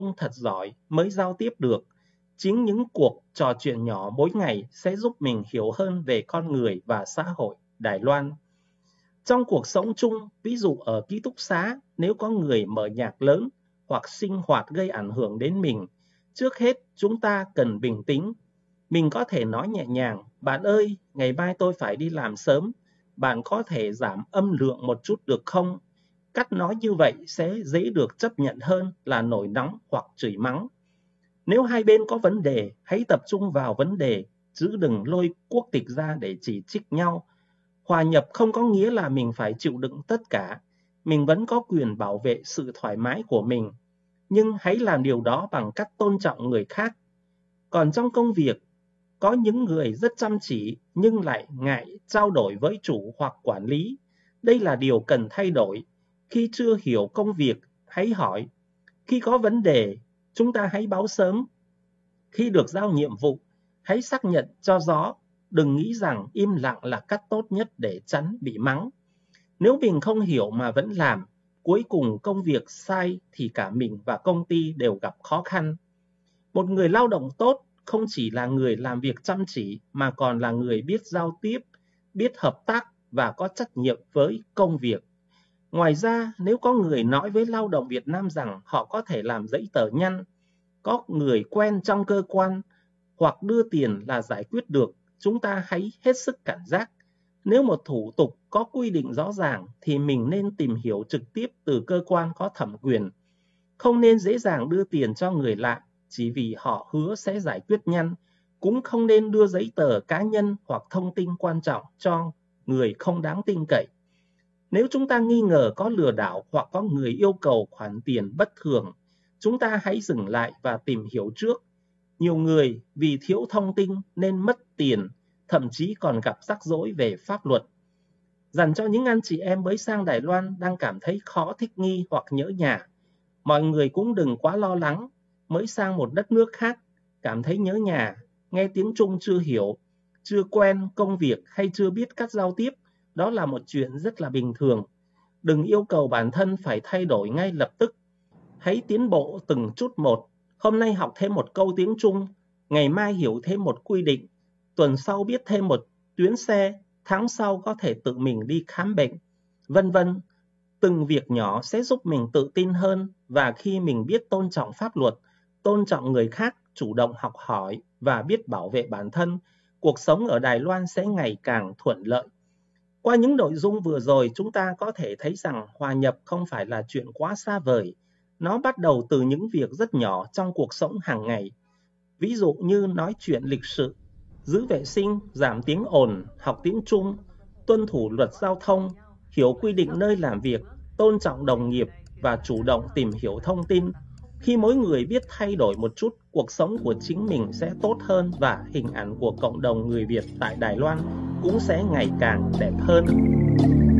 thật giỏi mới giao tiếp được. Chính những cuộc trò chuyện nhỏ mỗi ngày sẽ giúp mình hiểu hơn về con người và xã hội Đài Loan. Trong cuộc sống chung, ví dụ ở ký túc xá, nếu có người mở nhạc lớn hoặc sinh hoạt gây ảnh hưởng đến mình, trước hết chúng ta cần bình tĩnh. Mình có thể nói nhẹ nhàng, bạn ơi, ngày mai tôi phải đi làm sớm, bạn có thể giảm âm lượng một chút được không? Cách nói như vậy sẽ dễ được chấp nhận hơn là nổi nóng hoặc chửi mắng. Nếu hai bên có vấn đề, hãy tập trung vào vấn đề, chứ đừng lôi quốc tịch ra để chỉ trích nhau. Hòa nhập không có nghĩa là mình phải chịu đựng tất cả. Mình vẫn có quyền bảo vệ sự thoải mái của mình. Nhưng hãy làm điều đó bằng cách tôn trọng người khác. Còn trong công việc, có những người rất chăm chỉ nhưng lại ngại trao đổi với chủ hoặc quản lý. Đây là điều cần thay đổi. Khi chưa hiểu công việc, hãy hỏi. Khi có vấn đề, chúng ta hãy báo sớm. Khi được giao nhiệm vụ, hãy xác nhận cho rõ. Đừng nghĩ rằng im lặng là cách tốt nhất để tránh bị mắng. Nếu mình không hiểu mà vẫn làm, cuối cùng công việc sai thì cả mình và công ty đều gặp khó khăn. Một người lao động tốt không chỉ là người làm việc chăm chỉ mà còn là người biết giao tiếp, biết hợp tác và có trách nhiệm với công việc. Ngoài ra, nếu có người nói với lao động Việt Nam rằng họ có thể làm giấy tờ nhanh, có người quen trong cơ quan hoặc đưa tiền là giải quyết được, chúng ta hãy hết sức cảnh giác. Nếu một thủ tục có quy định rõ ràng thì mình nên tìm hiểu trực tiếp từ cơ quan có thẩm quyền. Không nên dễ dàng đưa tiền cho người lạ chỉ vì họ hứa sẽ giải quyết nhanh. Cũng không nên đưa giấy tờ cá nhân hoặc thông tin quan trọng cho người không đáng tin cậy. Nếu chúng ta nghi ngờ có lừa đảo hoặc có người yêu cầu khoản tiền bất thường, chúng ta hãy dừng lại và tìm hiểu trước. Nhiều người vì thiếu thông tin nên mất tiền, thậm chí còn gặp rắc rối về pháp luật. Dành cho những anh chị em mới sang Đài Loan đang cảm thấy khó thích nghi hoặc nhớ nhà, mọi người cũng đừng quá lo lắng. Mới sang một đất nước khác, cảm thấy nhớ nhà, nghe tiếng Trung chưa hiểu, chưa quen công việc hay chưa biết cách giao tiếp, đó là một chuyện rất là bình thường. Đừng yêu cầu bản thân phải thay đổi ngay lập tức. Hãy tiến bộ từng chút một. Hôm nay học thêm một câu tiếng Trung, ngày mai hiểu thêm một quy định, tuần sau biết thêm một tuyến xe, tháng sau có thể tự mình đi khám bệnh, vân vân. Từng việc nhỏ sẽ giúp mình tự tin hơn, và khi mình biết tôn trọng pháp luật, tôn trọng người khác, chủ động học hỏi và biết bảo vệ bản thân, cuộc sống ở Đài Loan sẽ ngày càng thuận lợi. Qua những nội dung vừa rồi, chúng ta có thể thấy rằng hòa nhập không phải là chuyện quá xa vời. Nó bắt đầu từ những việc rất nhỏ trong cuộc sống hàng ngày. Ví dụ như nói chuyện lịch sự, giữ vệ sinh, giảm tiếng ồn, học tiếng Trung, tuân thủ luật giao thông, hiểu quy định nơi làm việc, tôn trọng đồng nghiệp và chủ động tìm hiểu thông tin. Khi mỗi người biết thay đổi một chút, cuộc sống của chính mình sẽ tốt hơn và hình ảnh của cộng đồng người Việt tại Đài Loan cũng sẽ ngày càng đẹp hơn.